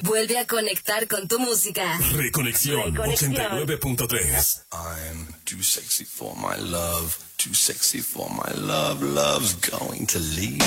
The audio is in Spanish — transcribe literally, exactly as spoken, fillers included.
Vuelve a conectar con tu música. Reconexión, Reconexión. ochenta y nueve punto tres. I'm too sexy for my love, too sexy for my love, love's going to leave.